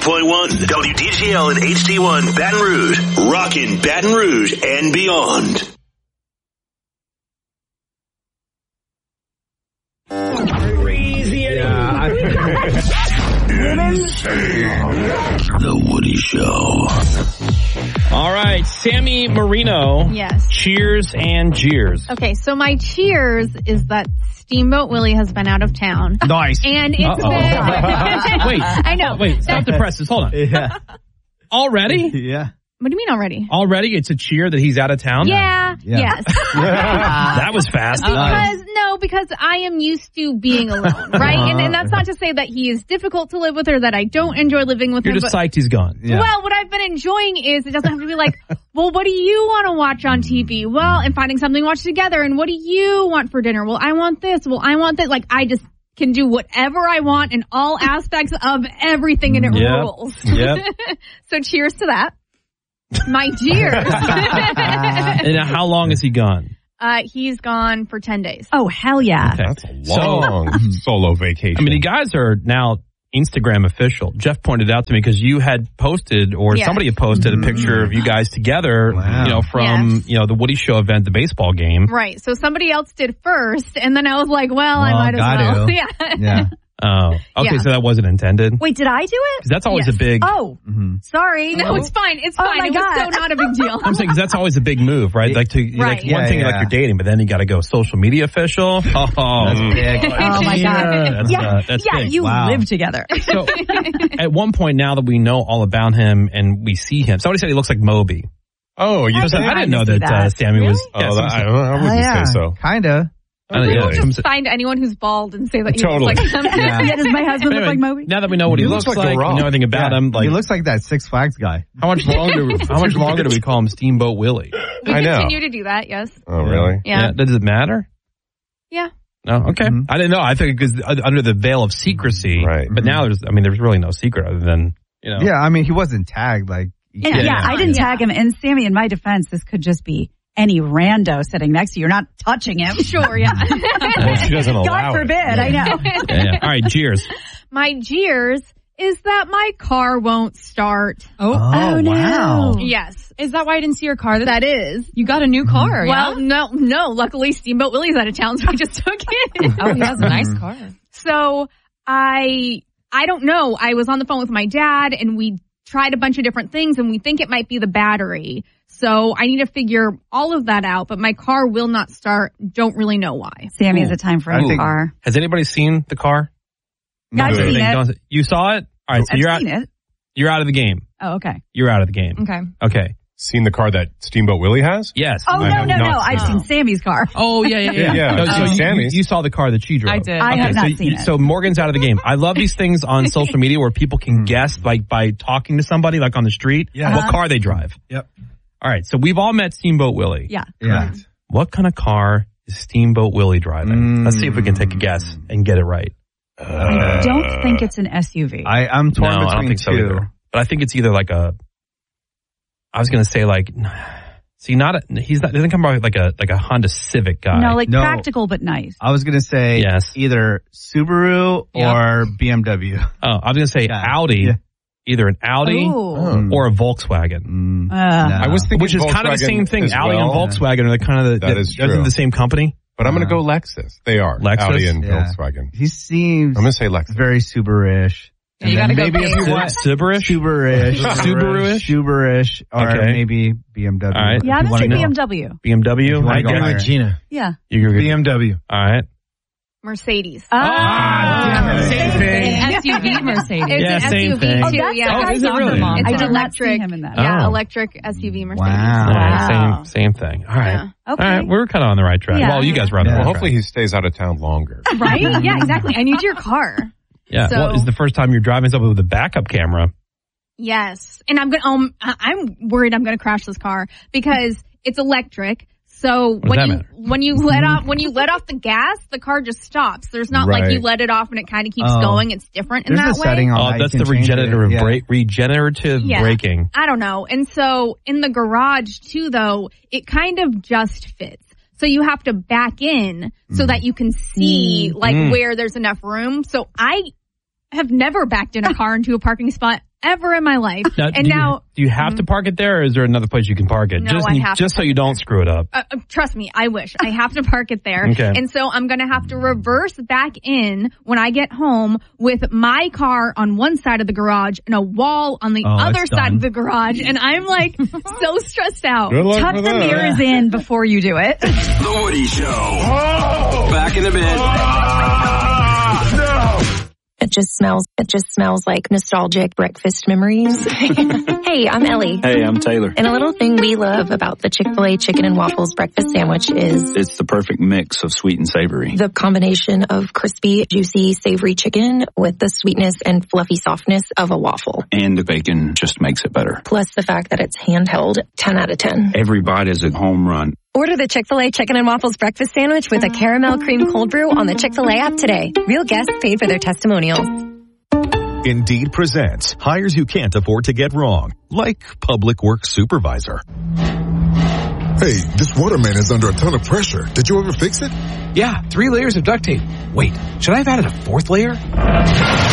105.1 WDGL and HD1 Baton Rouge. Rockin' Baton Rouge and beyond. Crazy. The Woody Show. All right, Sammy Marino. Yes. Cheers and jeers. Okay, so my cheers is that Steamboat Willie has been out of town. Nice. And it's been... Wait. I know. Wait, stop the presses. Hold on. Yeah. Already? Yeah. What do you mean already? Already? It's a cheer that he's out of town? Yeah. Yes. That was fast. Because I am used to being alone, right? And that's not to say that he is difficult to live with or that I don't enjoy living with him. You're just psyched he's gone. Yeah. Well, what I've been enjoying is it doesn't have to be like, well, what do you want to watch on TV? Well, and finding something to watch together. And what do you want for dinner? Well, I want this. Well, I want that. Like, I just can do whatever I want in all aspects of everything, and it rules. Yep. So cheers to that. My cheers. And how long is he gone? He's gone for 10 days. Oh, hell yeah. Okay. That's a long solo vacation. I mean, you guys are now Instagram official. Jeff pointed out to me because you had posted, or somebody had posted a picture of you guys together, from, the Woody Show event, the baseball game. Right. So somebody else did first, and then I was like, I might as well. Yeah. Oh, okay. Yeah. So that wasn't intended. Wait, did I do it? Because that's always a big. Oh, sorry. No, it's fine. It's fine. My it God. was so not a big deal. I'm saying 'cause that's always a big move, right? Like one thing, like you're dating, but then you got to go social media official. That's big. Oh my God. That's big. You live together. So at one point, now that we know all about him and we see him, somebody said he looks like Moby. Oh, you I didn't know that Sammy was. I wouldn't say so. Kinda. People just find anyone who's bald and say that he looks like him. Yeah, does my husband look like Moby? Now that we know what he looks like, we know everything about him. Like, he looks like that Six Flags guy. How much longer do we call him Steamboat Willie? We continue to do that, yes. Oh, really? Yeah. Does it matter? Yeah. No, okay. I didn't know. I think because under the veil of secrecy, right? But now there's really no secret other than Yeah, I mean, he wasn't tagged like. I didn't tag him. And Sammy, in my defense, this could just be any rando sitting next to you. You're not touching him. Sure, yeah. Well, she doesn't allow God forbid, I know. Yeah. All right, cheers. My jeers is that my car won't start. Oh no. Wow. Yes. Is that why I didn't see your car? That is. You got a new car, Well, no. Luckily, Steamboat Willie's out of town, so I just took it. Oh, he has a nice car. So I don't know. I was on the phone with my dad, and we tried a bunch of different things, and we think it might be the battery. So I need to figure all of that out, but my car will not start. Don't really know why. Sammy has a time for a new car. Has anybody seen the car? No, I've seen it. You saw it? All right, so I've seen it. You're out of the game. Oh, okay. You're out of the game. Okay. Seen the car that Steamboat Willie has? Yes. Oh, no. I've seen Sammy's car. Oh, yeah. So Sammy's. You saw the car that she drove. I did. I have not seen it. So Morgan's out of the game. I love these things on social media where people can guess, like by talking to somebody, like on the street, what car they drive. Yep. All right, so we've all met Steamboat Willie. Yeah. What kind of car is Steamboat Willie driving? Let's see if we can take a guess and get it right. I don't think it's an SUV. I'm torn between I don't think two. so either. But I think it's either like I was going to say like, he doesn't come out like a Honda Civic guy. No, practical but nice. I was going to say either Subaru or BMW. Oh, I was going to say Audi. Yeah. Either an Audi or a Volkswagen. I was thinking which is kind of the same thing. Audi and Volkswagen are kind of the same company. But I'm going to go Lexus. They are. Lexus? Audi and Volkswagen. He seems I'm going to say Lexus. Very Subaru-ish. And you got to go maybe if you want Subaru-ish? Subaru-ish, or maybe BMW. All right. Yeah, I'm going to say BMW. BMW? I agree with Gina. Yeah. BMW. All right. Mercedes. Same thing. SUV Mercedes. It's an same SUV thing. too. Oh, that's yeah. is it really? It's I an did not electric. see him in that. Yeah, electric SUV Mercedes. Wow. All right, same thing. All right. Yeah. Okay. All right, we're kind of on the right track. Yeah. Well, you guys were on the right Well, track. hopefully he stays out of town longer. Right? Yeah, exactly. I need your car. Yeah. So, well, this is the first time you're driving something with a backup camera. Yes. And I'm worried I'm going to crash this car because it's electric. So when you let off the gas, the car just stops. There's not like you let it off and it kind of keeps going. It's different in that way. Setting on that's the regenerative braking. I don't know. And so in the garage too, though, it kind of just fits. So you have to back in so that you can see where there's enough room. So I have never backed in a car into a parking spot ever in my life. Do you have to park it there, or is there another place you can park it? No, I have just so you don't screw it up. Trust me, I wish. I have to park it there. Okay. And so I'm going to have to reverse back in when I get home with my car on one side of the garage and a wall on the other side of the garage. And I'm like so stressed out. Tuck the mirrors in before you do it. The Woody Show. Back in the bed. It just smells like nostalgic breakfast memories. Hey, I'm Ellie. Hey, I'm Taylor. And a little thing we love about the Chick-fil-A chicken and waffles breakfast sandwich is it's the perfect mix of sweet and savory. The combination of crispy, juicy, savory chicken with the sweetness and fluffy softness of a waffle. And the bacon just makes it better. Plus the fact that it's handheld, 10 out of 10. Every bite is a home run. Order the Chick-fil-A Chicken and Waffles Breakfast Sandwich with a caramel cream cold brew on the Chick-fil-A app today. Real guests paid for their testimonials. Indeed presents hires you can't afford to get wrong, like public works supervisor. Hey, this waterman is under a ton of pressure. Did you ever fix it? Yeah, 3 layers of duct tape. Wait, should I have added a 4th layer?